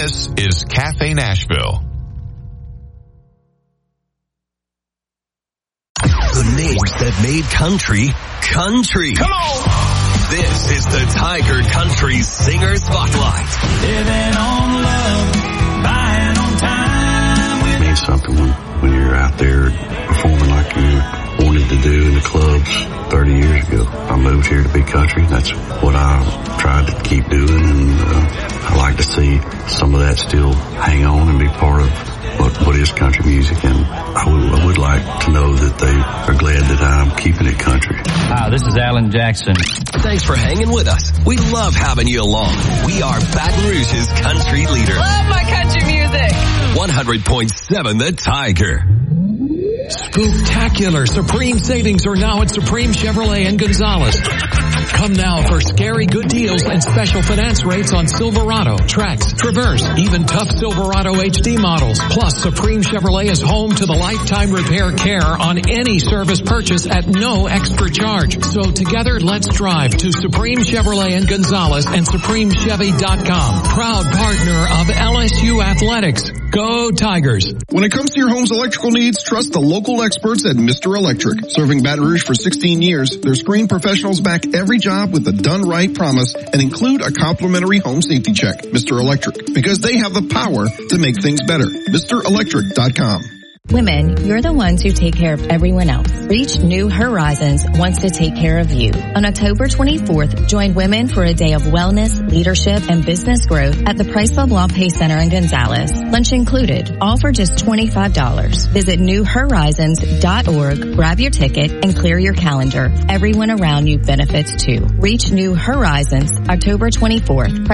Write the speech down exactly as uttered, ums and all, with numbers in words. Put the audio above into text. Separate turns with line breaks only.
This is Cafe Nashville.
The names that made country, country. Come on! This is the Tiger Country Singer Spotlight.
Living on love, buying on time.
It means something when, when you're out there performing like you wanted to do in the clubs thirty years ago. I moved here to be country. That's what I tried to keep doing, and uh, I like to see some of that still hang on and be part of what, what is country music, and I would, I would like to know that they are glad that I'm keeping it country.
Hi, this is Alan Jackson.
Thanks for hanging with us. We love having you along. We are Baton Rouge's country leader.
Love my country music.
one hundred point seven The Tiger.
Spooktacular Supreme savings are now at Supreme Chevrolet in Gonzales. Come now for scary good deals and special finance rates on Silverado, Trax, Traverse, even tough Silverado H D models. Plus, Supreme Chevrolet is home to the lifetime repair care on any service purchase at no extra charge. So together, let's drive to Supreme Chevrolet in Gonzales and Supreme Chevy dot com. Proud partner of L S U Athletics. Go Tigers.
When it comes to your home's electrical needs, trust the local experts at Mister Electric. Serving Baton Rouge for sixteen years, their screened professionals back every job with a done right promise and include a complimentary home safety check. Mister Electric, because they have the power to make things better. Mister Electric dot com.
Women, you're the ones who take care of everyone else. Reach New Horizons wants to take care of you. On October twenty-fourth, join women for a day of wellness, leadership, and business growth at the Price LeBlanc Pay Center in Gonzales. Lunch included, all for just twenty-five dollars. Visit new horizons dot org, grab your ticket, and clear your calendar. Everyone around you benefits too. Reach New Horizons, October twenty-fourth.